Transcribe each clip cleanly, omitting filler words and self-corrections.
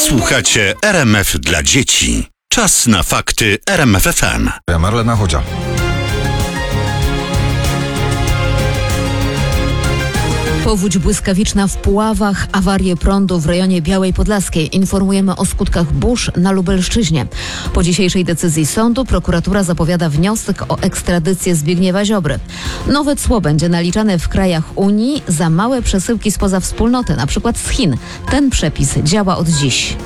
Słuchacie RMF dla dzieci. Czas na fakty RMF FM. Marlena Chodzia. Powódź błyskawiczna w Puławach, awarie prądu w rejonie Białej Podlaskiej. Informujemy o skutkach burz na Lubelszczyźnie. Po dzisiejszej decyzji sądu prokuratura zapowiada wniosek o ekstradycję Zbigniewa Ziobry. Nowe cło będzie naliczane w krajach Unii za małe przesyłki spoza wspólnoty, np. z Chin. Ten przepis działa od dziś.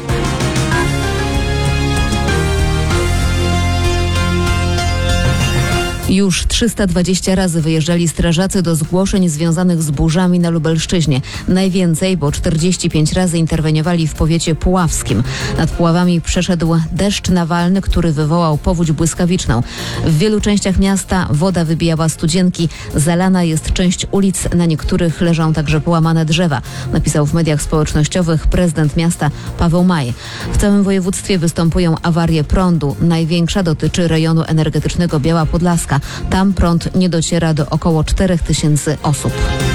Już 320 razy wyjeżdżali strażacy do zgłoszeń związanych z burzami na Lubelszczyźnie. Najwięcej, bo 45 razy interweniowali w powiecie puławskim. Nad Puławami przeszedł deszcz nawalny, który wywołał powódź błyskawiczną. W wielu częściach miasta woda wybijała studzienki. Zalana jest część ulic, na niektórych leżą także połamane drzewa. Napisał w mediach społecznościowych prezydent miasta Paweł Maj. W całym województwie występują awarie prądu. Największa dotyczy rejonu energetycznego Biała Podlaska. Tam prąd nie dociera do około 4000 osób.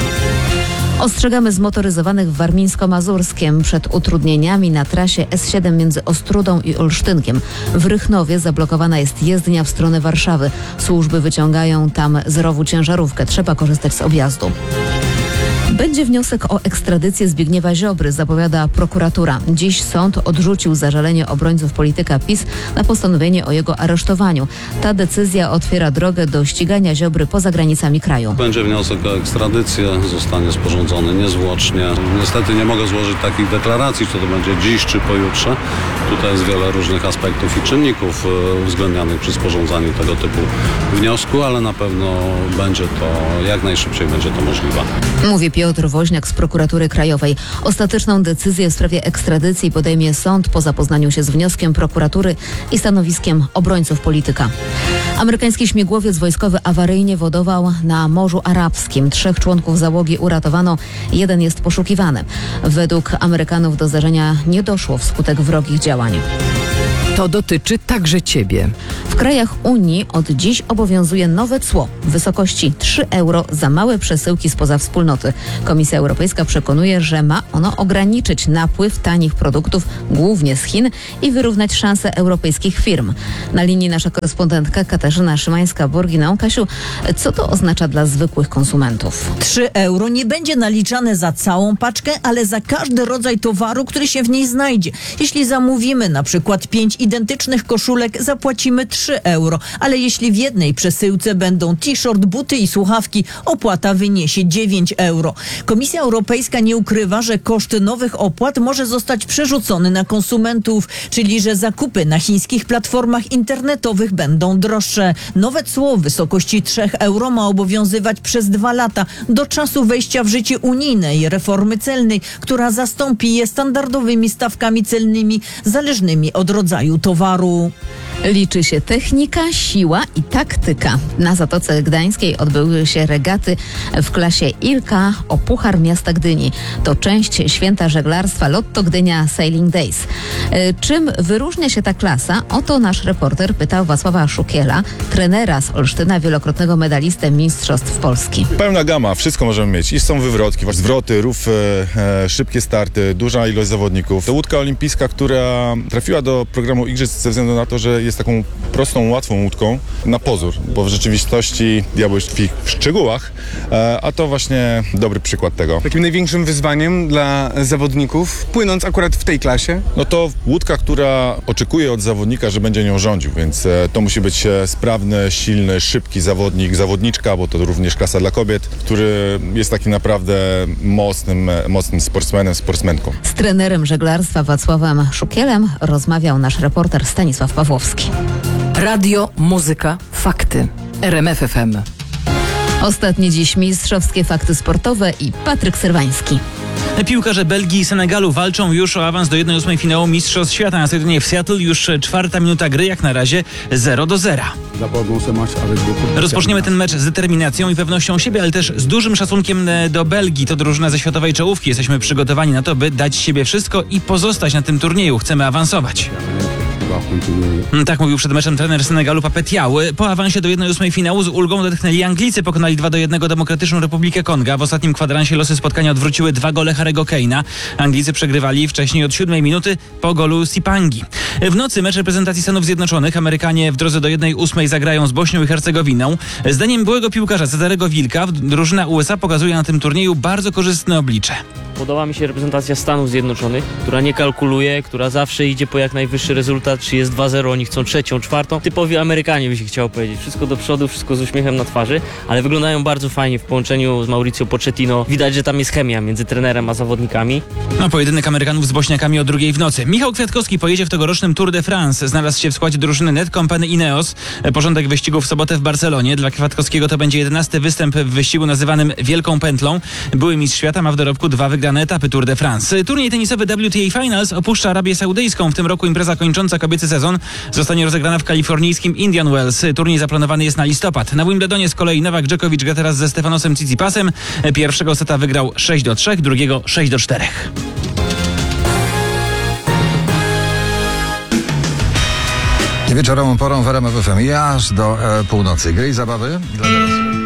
Ostrzegamy zmotoryzowanych w Warmińsko-Mazurskiem przed utrudnieniami na trasie S7 między Ostrudą i Olsztynkiem. W Rychnowie zablokowana jest jezdnia w stronę Warszawy. Służby wyciągają tam z rowu ciężarówkę. Trzeba korzystać z objazdu. Będzie wniosek o ekstradycję Zbigniewa Ziobry, zapowiada prokuratura. Dziś sąd odrzucił zażalenie obrońców polityka PiS na postanowienie o jego aresztowaniu. Ta decyzja otwiera drogę do ścigania Ziobry poza granicami kraju. Będzie wniosek o ekstradycję, zostanie sporządzony niezwłocznie. Niestety nie mogę złożyć takich deklaracji, czy to będzie dziś, czy pojutrze. Tutaj jest wiele różnych aspektów i czynników uwzględnianych przy sporządzaniu tego typu wniosku, ale na pewno będzie to, jak najszybciej będzie to możliwe. Mówi Piotr Woźniak z Prokuratury Krajowej. Ostateczną decyzję w sprawie ekstradycji podejmie sąd po zapoznaniu się z wnioskiem prokuratury i stanowiskiem obrońców polityka. Amerykański śmigłowiec wojskowy awaryjnie wodował na Morzu Arabskim. 3 członków załogi uratowano, 1 jest poszukiwany. Według Amerykanów do zdarzenia nie doszło wskutek wrogich działań. To dotyczy także Ciebie. W krajach Unii od dziś obowiązuje nowe cło w wysokości 3 euro za małe przesyłki spoza wspólnoty. Komisja Europejska przekonuje, że ma ono ograniczyć napływ tanich produktów, głównie z Chin, i wyrównać szanse europejskich firm. Na linii nasza korespondentka Katarzyna Szymańska-Borginał. Kasiu, co to oznacza dla zwykłych konsumentów? 3 euro nie będzie naliczane za całą paczkę, ale za każdy rodzaj towaru, który się w niej znajdzie. Jeśli zamówimy na przykład 5 identycznych koszulek, zapłacimy 3 euro, ale jeśli w jednej przesyłce będą t-shirt, buty i słuchawki, opłata wyniesie 9 euro. Komisja Europejska nie ukrywa, że koszt nowych opłat może zostać przerzucony na konsumentów, czyli że zakupy na chińskich platformach internetowych będą droższe. Nowe cło w wysokości 3 euro ma obowiązywać przez 2 lata, do czasu wejścia w życie unijnej reformy celnej, która zastąpi je standardowymi stawkami celnymi zależnymi od rodzaju towaru. Liczy się technika, siła i taktyka. Na Zatoce Gdańskiej odbyły się regaty w klasie Ilka o Puchar Miasta Gdyni. To część święta żeglarstwa Lotto Gdynia Sailing Days. Czym wyróżnia się ta klasa? Oto nasz reporter pytał Wacława Szukiela, trenera z Olsztyna, wielokrotnego medalistę Mistrzostw Polski. Pełna gama, wszystko możemy mieć. I są wywrotki, zwroty, rów, szybkie starty, duża ilość zawodników. To łódka olimpijska, która trafiła do programu Igrzysk ze względu na to, że jest taką prostą, łatwą łódką na pozór, bo w rzeczywistości diabeł tkwi w szczegółach, a to właśnie dobry przykład tego. Takim największym wyzwaniem dla zawodników, płynąc akurat w tej klasie? No to łódka, która oczekuje od zawodnika, że będzie nią rządził, więc to musi być sprawny, silny, szybki zawodnik, zawodniczka, bo to również klasa dla kobiet, który jest takim naprawdę mocnym sportsmenem, sportsmenką. Z trenerem żeglarstwa Wacławem Szukielem rozmawiał nasz reporter Stanisław Pawłowski. Radio, muzyka, fakty. RMF FM. Ostatnie dziś mistrzowskie fakty sportowe i Patryk Serwański. Piłkarze Belgii i Senegalu walczą już o awans do 1/8 finału Mistrzostw Świata. Na stadionie w Seattle już 4. minuta gry, jak na razie 0-0. Rozpoczniemy ten mecz z determinacją i pewnością siebie, ale też z dużym szacunkiem do Belgii. To drużyna ze światowej czołówki. Jesteśmy przygotowani na to, by dać z siebie wszystko i pozostać na tym turnieju. Chcemy awansować. w tym turnieju. Tak mówił przed meczem trener Senegalu Papetiał. Po awansie do 1/8 finału z ulgą odetchnęli Anglicy. Pokonali 2-1 Demokratyczną Republikę Konga. W ostatnim kwadransie losy spotkania odwróciły 2 gole Harry'ego Kane'a. Anglicy przegrywali wcześniej od 7 minuty po golu Sipangi. W nocy mecz reprezentacji Stanów Zjednoczonych. Amerykanie w drodze do 1/8 zagrają z Bośnią i Hercegowiną. Zdaniem byłego piłkarza Cezarego Wilka drużyna USA pokazuje na tym turnieju bardzo korzystne oblicze. Podoba mi się reprezentacja Stanów Zjednoczonych, która nie kalkuluje, która zawsze idzie po jak najwyższy rezultat, czy jest 2-0, oni chcą trzecią, czwartą. Typowi Amerykanie by się chciało powiedzieć. Wszystko do przodu, wszystko z uśmiechem na twarzy, ale wyglądają bardzo fajnie w połączeniu z Mauricio Pochettino. Widać, że tam jest chemia między trenerem a zawodnikami. Pojedynek Amerykanów z Bośniakami o 2 w nocy. Michał Kwiatkowski pojedzie w tegorocznym Tour de France. Znalazł się w składzie drużyny Netcompany Ineos. Porządek wyścigu w sobotę w Barcelonie. Dla Kwiatkowskiego to będzie 11. występ w wyścigu nazywanym Wielką Pętlą. Były mistrz świata ma w dorobku 2 wygrane etapy Tour de France. Turniej tenisowy WTA Finals opuszcza Arabię Saudyjską. W tym roku impreza kończąca kobiecy sezon zostanie rozegrana w kalifornijskim Indian Wells. Turniej zaplanowany jest na listopad. Na Wimbledonie z kolei Nowak Djokovic gra teraz ze Stefanosem Tsitsipasem. Pierwszego seta wygrał 6-3, drugiego 6-4. Wieczorową porą w RMF FM i aż do północy. Gry i zabawy dla dorosłych.